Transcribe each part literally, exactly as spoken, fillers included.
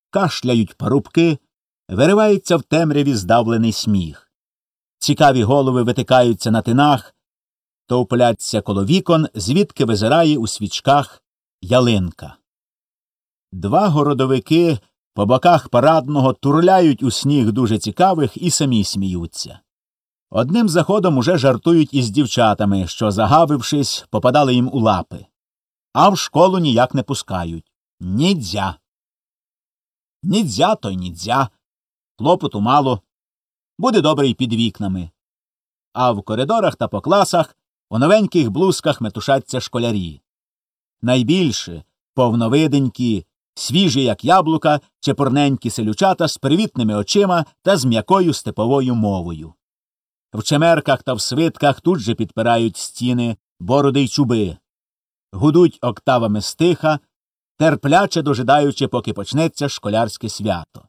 кашляють парубки, виривається в темряві здавлений сміх. Цікаві голови витикаються на тинах, товпляться коло вікон, звідки визирає у свічках ялинка. Два городовики по боках парадного турляють у сніг дуже цікавих і самі сміються. Одним заходом уже жартують із дівчатами, що, загавившись, попадали їм у лапи. А в школу ніяк не пускають. Нідзя. Нідзя, то й нідзя. Клопоту мало. Буде добре й під вікнами. А в коридорах та по класах у новеньких блузках метушаться школярі. Найбільше повновиденькі, свіжі, як яблука, чепурненькі селючата з привітними очима та з м'якою степовою мовою. В чемерках та в свитках тут же підпирають стіни бороди й чуби. Гудуть октавами стиха, терпляче дожидаючи, поки почнеться школярське свято.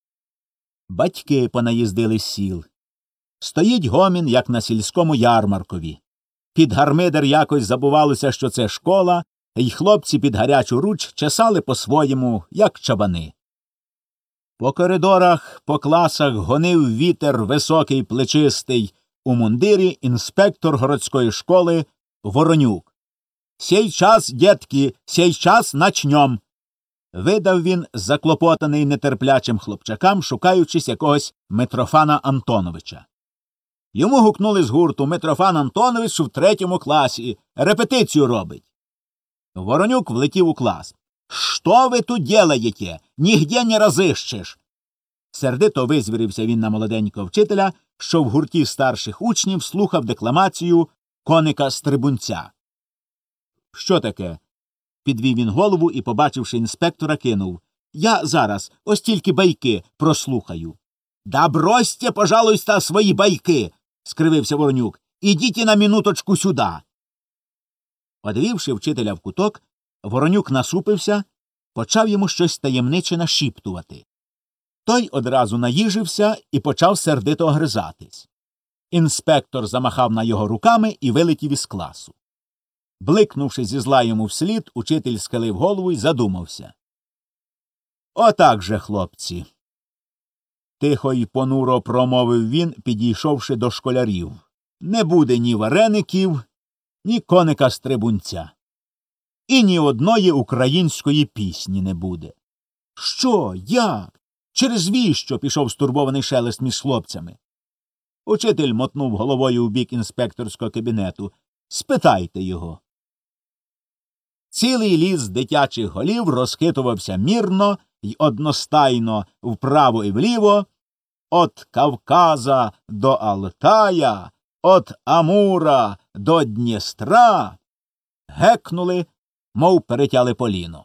Батьки понаїздили з сіл. Стоїть гомін, як на сільському ярмаркові. Під гармидер якось забувалося, що це школа, й хлопці під гарячу руч чесали по-своєму, як чабани. По коридорах, по класах гонив вітер високий, плечистий, у мундирі інспектор городської школи Воронюк. «Сей час, дєтки, сей час начнем!» Видав він заклопотаний нетерплячим хлопчакам, шукаючись якогось Митрофана Антоновича. Йому гукнули з гурту: «Митрофан Антонович в третьому класі, репетицію робить». Воронюк влетів у клас. «Що ви тут делаєте? Нігде не разищеш!» Сердито визвірився він на молоденького вчителя, що в гурті старших учнів слухав декламацію коника Стрибунця. «Що таке?» Підвів він голову і, побачивши інспектора, кинув: «Я зараз, ось тільки байки прослухаю». «Да бросьте, пожалуйста, свої байки!» — скривився Воронюк. «Ідіть на минуточку сюда!» Одвівши вчителя в куток, Воронюк насупився, почав йому щось таємниче нашіптувати. Той одразу наїжився і почав сердито огризатись. Інспектор замахав на його руками і вилетів із класу. Бликнувши зі зла йому вслід, учитель схилив голову й задумався. «Отак же, хлопці!» Тихо й понуро промовив він, підійшовши до школярів. «Не буде ні вареників, ні коника Стрибунця. І ні одної української пісні не буде». «Що? Як? Через віщо?» — пішов стурбований шелест між хлопцями. Учитель мотнув головою у бік інспекторського кабінету. «Спитайте його». Цілий ліс дитячих голів розхитувався мірно й одностайно вправо і вліво, «От Кавказа до Алтая, от Амура до Дністра», гекнули, мов перетяли поліно.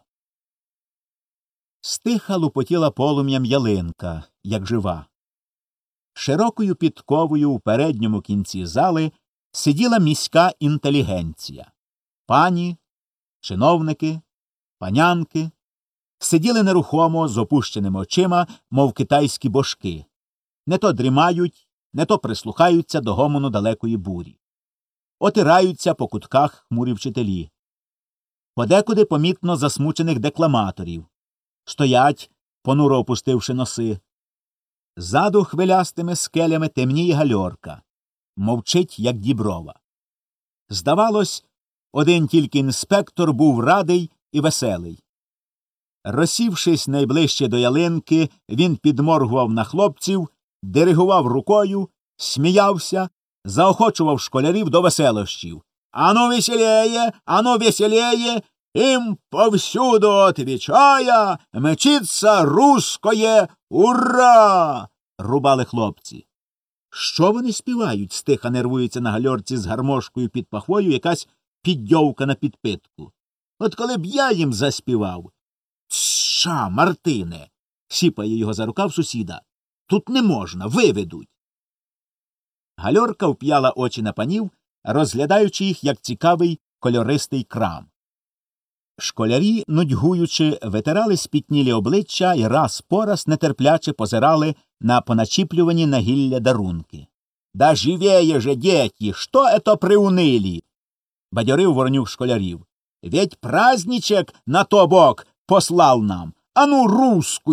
Стиха лупотіла полум'ям ялинка, як жива. Широкою підковою у передньому кінці зали сиділа міська інтелігенція. Пані, чиновники, панянки сиділи нерухомо з опущеними очима, мов китайські божки. Не то дрімають, не то прислухаються до гомону далекої бурі. Отираються по кутках хмурі вчителі. Подекуди помітно засмучених декламаторів. Стоять, понуро опустивши носи. Ззаду хвилястими скелями темніє гальорка. Мовчить, як діброва. Здавалось, один тільки інспектор був радий і веселий. Розсівшись найближче до ялинки, він підморгував на хлопців, диригував рукою, сміявся, заохочував школярів до веселощів. «Ану веселее! Ану веселее! Им повсюду отвечая, мчится русское ура!» — рубали хлопці. «Що вони співають?» — стиха нервується на гальорці з гармошкою під пахвою якась піддьовка на підпитку. «От коли б я їм заспівав!» «Тша, Мартине!» — сіпає його за рукав сусіда. «Тут не можна, виведуть!» Гальорка вп'яла очі на панів, розглядаючи їх, як цікавий кольористий крам. Школярі, нудьгуючи, витирали спітнілі обличчя й раз по раз нетерпляче позирали на поначіплювані на гілля дарунки. «Да живее же, дети! Что это приуныли?» — бадьорив Воронюк школярів. «Ведь праздничек на то бок послал нам! А ну, русскую!»